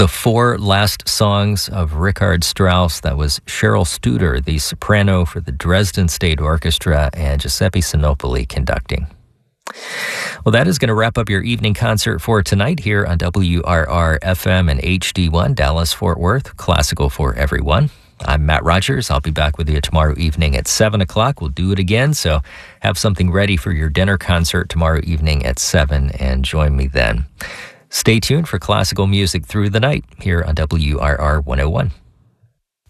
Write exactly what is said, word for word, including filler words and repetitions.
The four last songs of Richard Strauss. That was Cheryl Studer, the soprano for the Dresden State Orchestra, and Giuseppe Sinopoli conducting. Well, that is going to wrap up your evening concert for tonight here on W R R F M and H D one, Dallas-Fort Worth, classical for everyone. I'm Matt Rogers. I'll be back with you tomorrow evening at seven o'clock. We'll do it again, so have something ready for your dinner concert tomorrow evening at seven, and join me then. Stay tuned for classical music through the night here on W R R one oh one.